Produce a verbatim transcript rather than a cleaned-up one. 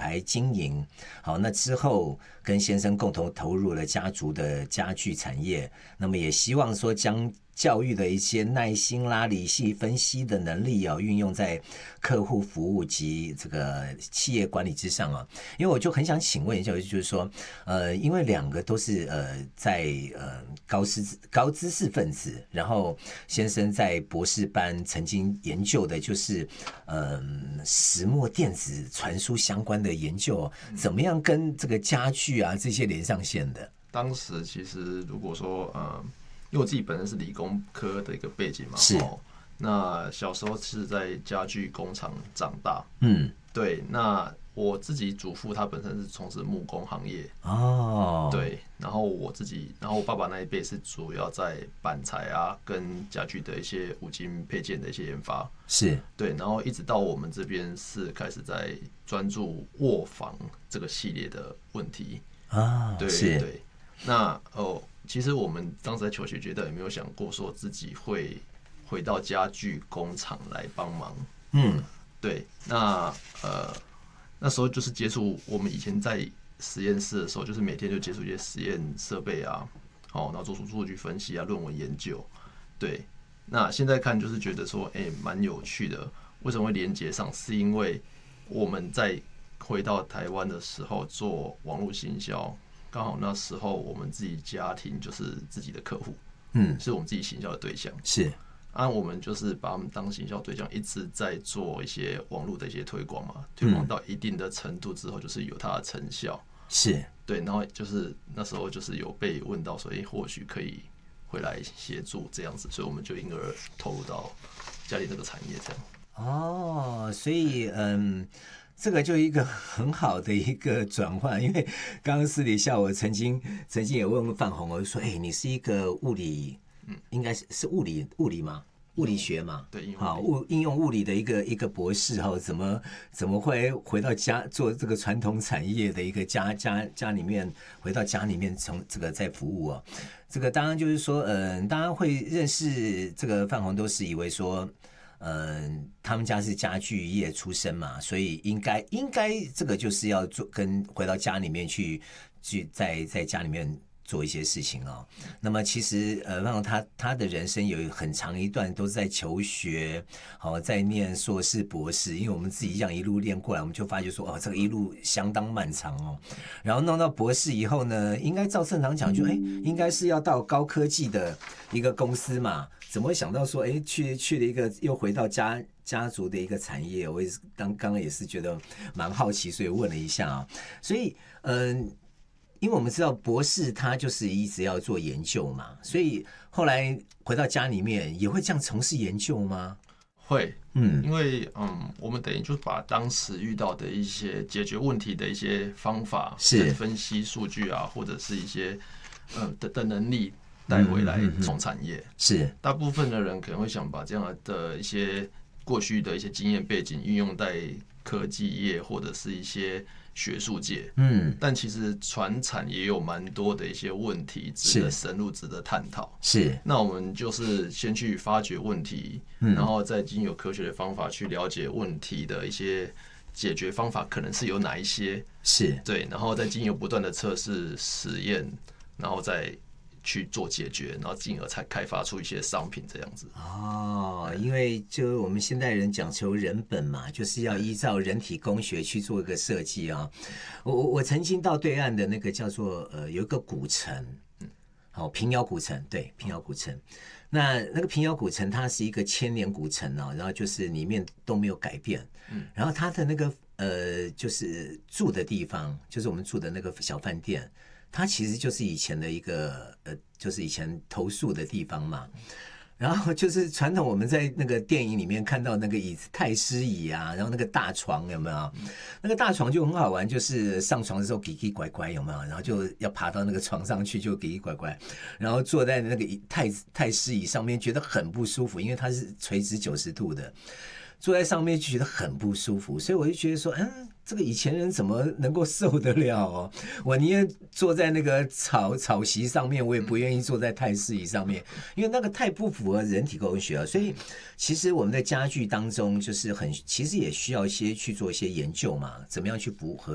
牌经营。好，那之后跟先生共同投入了家族的家具产业，那么也希望说将教育的一些耐心啦、理性分析的能力啊，运用在客户服务及这个企业管理之上啊。因为我就很想请问一下，就是说，呃，因为两个都是呃在呃高知高知识分子，然后先生在博士班曾经研究的就是呃石墨电子传输相关的研究，怎么样跟这个家具啊这些连上线的？ 当时其实如果说呃。因为我自己本身是理工科的一个背景嘛， 是。 哦，那小时候是在家具工厂长大， 嗯， 对。那我自己祖父他本身是从事木工行业， 哦， 对。然后我自己，然后我爸爸那一辈是主要在板材啊跟家具的一些五金配件的一些研发， 是， 对。然后一直到我们这边是开始在专注卧房这个系列的问题啊， 对是对。那哦。其实我们当时在求学阶段有没有想过说自己会回到家具工厂来帮忙？ 嗯， 对。那呃那时候就是接触我们以前在实验室的时候，就是每天就接触一些实验设备啊，好，然后做出数据分析啊、论文研究。对。那现在看就是觉得说，哎，蛮有趣的。为什么会连接上？是因为我们在回到台湾的时候做网络行销。刚好那时候我们自己家庭就是自己的客户，嗯，是我们自己行销的对象， 是， 啊，我们就是把他们当行销对象，一直在做一些网络的一些推广嘛，推广到一定的程度之后，就是有它的成效， 是， 对，然后就是那时候就是有被问到说，哎，或许可以回来协助这样子，所以我们就因而投入到家里这个产业这样。 哦，所以嗯。这个就一个很好的一个转换，因为刚刚私底下我曾经曾经也问过范宏，我就说，哎，你是一个物理，嗯，应该是是物理物理吗？物理学嘛， 对， 好，物应用物理的一个一个博士哈，怎么怎么会回到家做这个传统产业的一个家家家里面，回到家里面从这个在服务啊？这个当然就是说，嗯，大家会认识这个范宏都是以为说。嗯，他们家是家具业出身嘛，所以应该应该这个就是要做跟回到家里面去去在在家里面做一些事情哦。那么其实呃，让他他的人生有很长一段都是在求学，好、哦、在念硕士博士，因为我们自己这样一路练过来，我们就发觉说哦，这个一路相当漫长哦。然后弄到博士以后呢，应该照正常讲就哎，应该是要到高科技的一个公司嘛。怎么会想到说，哎，去去了一个又回到家家族的一个产业？我也是刚刚也是觉得蛮好奇，所以问了一下啊。所以，嗯、呃，因为我们知道博士他就是一直要做研究嘛，所以后来回到家里面也会这样从事研究吗？ 会，嗯，因为嗯，我们等于就是把当时遇到的一些解决问题的一些方法，是分析数据啊，或者是一些呃的的能力。带回来从产业、嗯嗯嗯、 是大部分的人可能会想把这样的一些过去的一些经验背景运用在科技业或者是一些学术界，嗯，但其实传产也有蛮多的一些问题值得深入、值得探讨。 是， 那我们就是先去发掘问题，嗯、然后再经由科学的方法去了解问题的一些解决方法可能是有哪一些， 是对，然后再经由不断的测试实验，然后再去做解决，然后进而才开发出一些商品这样子。 哦，因为就我们现代人讲求人本嘛，就是要依照人体工学去做一个设计啊。我我我曾经到对岸的那个叫做呃有一个古城，嗯，好平遥古城，对，平遥古城。那那个平遥古城它是一个千年古城啊，然后就是里面都没有改变，嗯，然后它的那个呃就是住的地方，就是我们住的那个小饭店。它其实就是以前的一个呃，就是以前投宿的地方嘛。然后就是传统我们在那个电影里面看到那个椅子太师椅啊，然后那个大床有没有？那个大床就很好玩，就是上床的时候奇奇怪怪有没有？然后就要爬到那个床上去就奇奇怪怪，然后坐在那个太太师椅上面觉得很不舒服，因为它是垂直九十度的。坐在上面就觉得很不舒服，所以我就觉得说，嗯，这个以前人怎么能够受得了哦？我宁愿坐在那个草草席上面，我也不愿意坐在太师椅上面，因为那个太不符合人体工学了。所以，其实我们在家具当中，就是很，其实也需要一些去做一些研究嘛，怎么样去符合